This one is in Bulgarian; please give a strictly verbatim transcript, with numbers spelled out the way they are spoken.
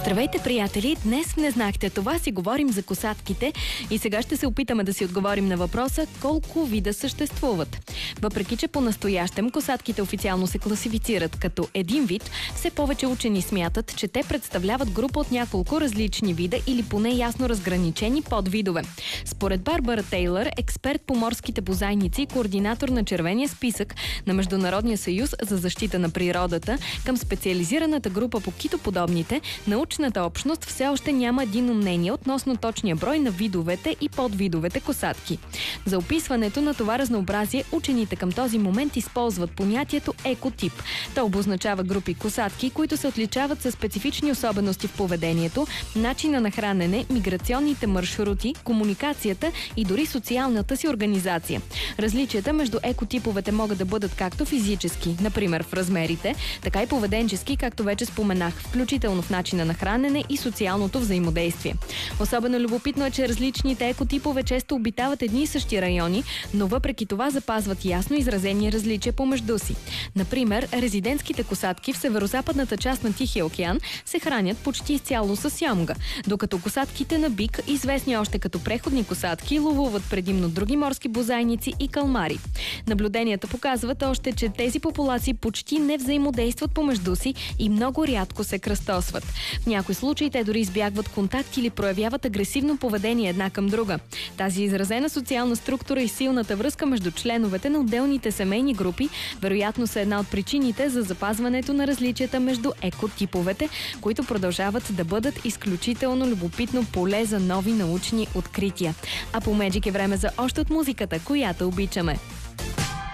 Здравейте, приятели! Днес в Не знахте това си говорим за косатките и сега ще се опитаме да си отговорим на въпроса колко вида съществуват. Въпреки че по-настоящем косатките официално се класифицират като един вид, все повече учени смятат, че те представляват група от няколко различни вида или поне ясно разграничени подвидове. Според Барбара Тейлър, експерт по морските бозайници и координатор на червения списък на Международния съюз за защита на природата, към специализираната група по китоподобните, научната общност все още няма единно мнение относно точния брой на видовете и подвидовете косатки. За описването на това разнообразие учените към този момент използват понятието екотип. То обозначава групи косатки, които се отличават със специфични особености в поведението, начина на хранене, миграционните маршрути, комуникацията и дори социалната си организация. Различията между екотиповете могат да бъдат както физически, например в размерите, така и поведенчески, както вече споменах, включително в начина на хранене и социалното взаимодействие. Особено любопитно е, че различните екотипове често обитават едни и същи райони, но въпреки това запазват ясно изразени различия помежду си. Например, резидентските косатки в северозападната част на Тихия океан се хранят почти изцяло с сямга, докато косатките на бик, известни още като преходни косатки, ловуват предимно други морски бозайници и калмари. Наблюденията показват още, че тези популации почти не взаимодействат помежду си и много рядко се кръстосват. В някои случаи те дори избягват контакт или проявяват агресивно поведение една към друга. Тази изразена социална структура и силната връзка между членовете на отделните семейни групи вероятно са една от причините за запазването на различията между екотиповете, които продължават да бъдат изключително любопитно поле за нови научни открития. А по Меджик е време за още от музиката, която обичаме.